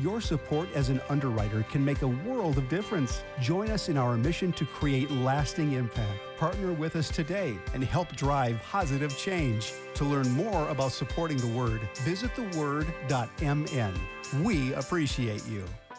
Your support as an underwriter can make a world of difference. Join us in our mission to create lasting impact. Partner with us today and help drive positive change. To learn more about supporting the Word, visit theword.mn. We appreciate you.